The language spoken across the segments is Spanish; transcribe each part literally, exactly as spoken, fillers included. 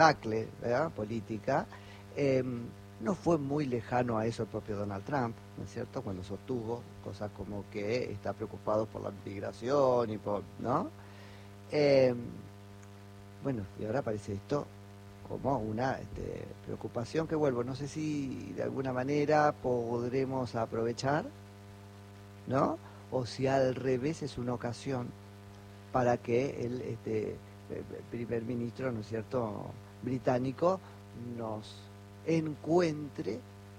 debacle, ¿verdad? Política, eh, no fue muy lejano a eso el propio Donald Trump, ¿no es cierto? Cuando sostuvo cosas como que está preocupado por la migración y por, ¿no? Eh, bueno, y ahora aparece esto como una este, preocupación que vuelvo, no sé si de alguna manera podremos aprovechar, ¿no? O si al revés es una ocasión para que el este, primer ministro, ¿no es cierto?, británico nos encuentre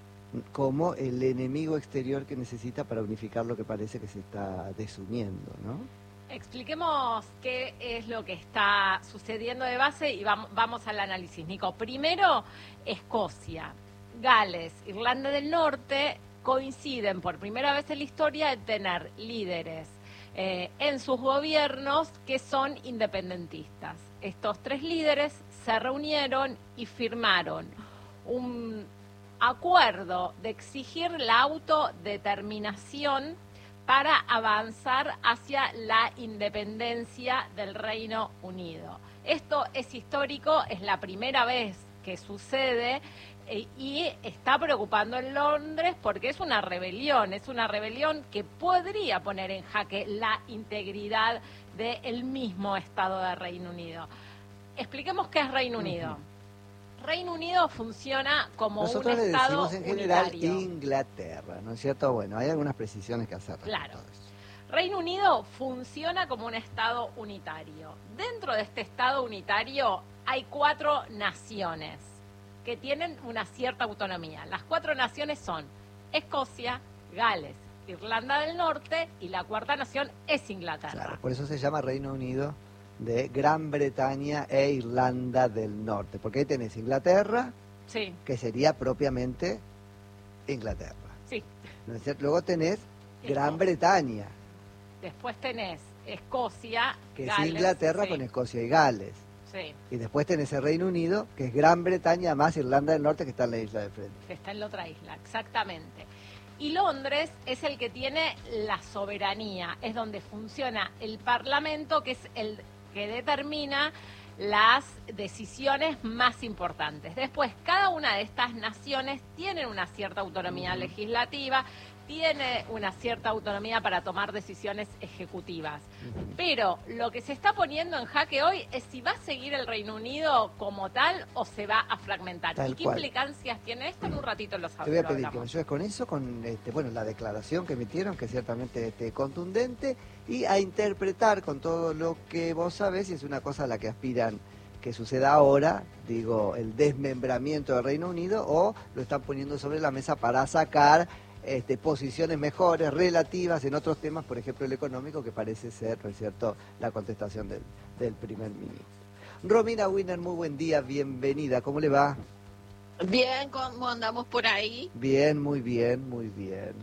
como el enemigo exterior que necesita para unificar lo que parece que se está desuniendo, ¿no? Expliquemos qué es lo que está sucediendo de base y vamos, vamos al análisis, Nico. Primero, Escocia, Gales, Irlanda del Norte coinciden por primera vez en la historia en tener líderes eh, en sus gobiernos que son independentistas. Estos tres líderes se reunieron y firmaron un acuerdo de exigir la autodeterminación para avanzar hacia la independencia del Reino Unido. Esto es histórico, es la primera vez que sucede eh, y está preocupando en Londres porque es una rebelión, es una rebelión que podría poner en jaque la integridad del mismo Estado de Reino Unido. Expliquemos qué es Reino Unido. Uh-huh. Reino Unido funciona como Nosotros un Estado unitario. Nosotros le decimos en general unitario. Inglaterra, ¿no es cierto? Bueno, hay algunas precisiones que hacer. Claro. Reino Unido funciona como un Estado unitario. Dentro de este Estado unitario hay cuatro naciones que tienen una cierta autonomía. Las cuatro naciones son Escocia, Gales, Irlanda del Norte y la cuarta nación es Inglaterra. Claro, por eso se llama Reino Unido de Gran Bretaña e Irlanda del Norte, porque ahí tenés Inglaterra, sí, que sería propiamente Inglaterra. Sí. ¿No es cierto? Luego tenés Gran Bretaña. Después tenés Escocia, que Gales, es Inglaterra, sí, con Escocia y Gales. Sí. Y después tenés el Reino Unido, que es Gran Bretaña más Irlanda del Norte, que está en la isla de frente. Que está en la otra isla, exactamente. Y Londres es el que tiene la soberanía, es donde funciona el Parlamento, que es el que determina las decisiones más importantes. Después, cada una de estas naciones tiene una cierta autonomía uh-huh. legislativa, tiene una cierta autonomía para tomar decisiones ejecutivas. Uh-huh. Pero lo que se está poniendo en jaque hoy es si va a seguir el Reino Unido como tal o se va a fragmentar. Tal ¿Y qué cual. implicancias tiene esto? En un ratito lo sabemos. Te voy a pedir que me ayudes con eso, con este, bueno, la declaración que emitieron, que es ciertamente este, contundente, y a interpretar con todo lo que vos sabés, si es una cosa a la que aspiran que suceda ahora, digo, el desmembramiento del Reino Unido, o lo están poniendo sobre la mesa para sacar este, posiciones mejores, relativas en otros temas, por ejemplo el económico, que parece ser, ¿no es cierto?, la contestación del, del primer ministro. Romina Wiener, muy buen día, bienvenida, ¿cómo le va? Bien, ¿cómo andamos por ahí? Bien, muy bien, muy bien.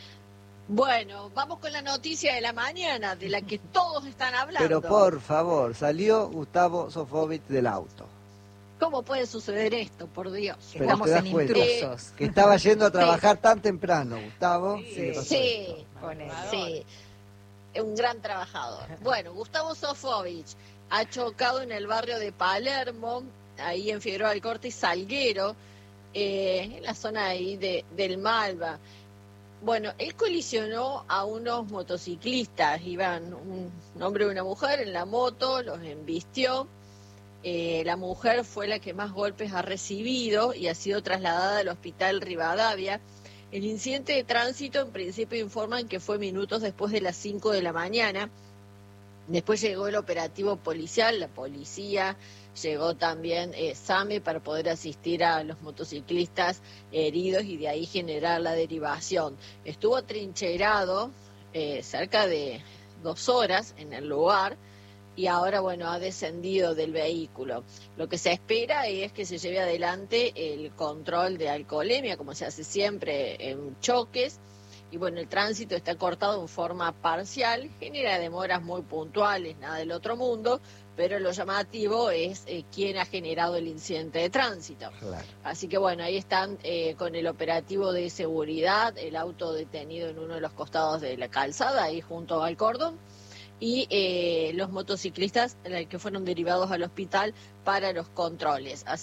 Bueno, vamos con la noticia de la mañana, de la que todos están hablando. Pero por favor, salió Gustavo Sofovich del auto. ¿Cómo puede suceder esto, por Dios? Pero estamos en intrusos. Eh, que estaba yendo a trabajar sí. tan temprano, Gustavo. Sí, sí, sí, es un gran trabajador. Bueno, Gustavo Sofovich ha chocado en el barrio de Palermo, ahí en Figueroa del Corte y Salguero, eh, en la zona ahí de, del Malva. Bueno, él colisionó a unos motociclistas, iban un hombre y una mujer en la moto, los embistió. Eh, la mujer fue la que más golpes ha recibido y ha sido trasladada al hospital Rivadavia. El incidente de tránsito en principio informan que fue minutos después de las cinco de la mañana. Después llegó el operativo policial, la policía, llegó también eh, SAME para poder asistir a los motociclistas heridos y de ahí generar la derivación. Estuvo trincherado eh, cerca de dos horas en el lugar y ahora, bueno, ha descendido del vehículo. Lo que se espera es que se lleve adelante el control de alcoholemia, como se hace siempre en choques. Y bueno, el tránsito está cortado en forma parcial, genera demoras muy puntuales, nada del otro mundo, pero lo llamativo es eh, quién ha generado el incidente de tránsito. Claro. Así que bueno, ahí están eh, con el operativo de seguridad, el auto detenido en uno de los costados de la calzada, ahí junto al cordón, y eh, los motociclistas que fueron derivados al hospital para los controles. Así